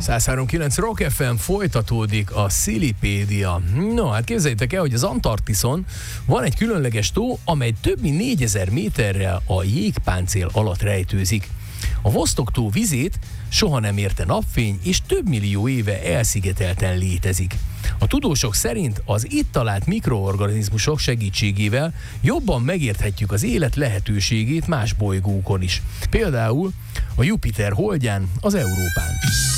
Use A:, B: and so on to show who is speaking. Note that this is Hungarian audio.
A: 103.9 Rock FM, folytatódik a Szilipédia. No, hát képzeljétek el, hogy az Antarktiszon van egy különleges tó, amely több mint 4000 méterrel a jégpáncél alatt rejtőzik. A Vostok tó vizét soha nem érte napfény, és több millió éve elszigetelten létezik. A tudósok szerint az itt talált mikroorganizmusok segítségével jobban megérthetjük az élet lehetőségét más bolygókon is. Például a Jupiter holdján, az Európán.